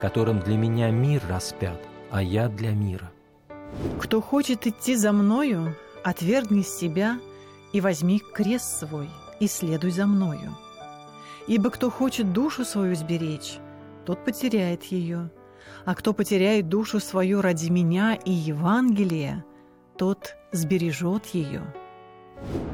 которым для меня мир распят, а я для мира. Кто хочет идти за Мною, отвергни себя и возьми крест свой, и следуй за Мною. Ибо кто хочет душу свою сберечь, тот потеряет ее, а кто потеряет душу свою ради Меня и Евангелия, тот сбережет ее.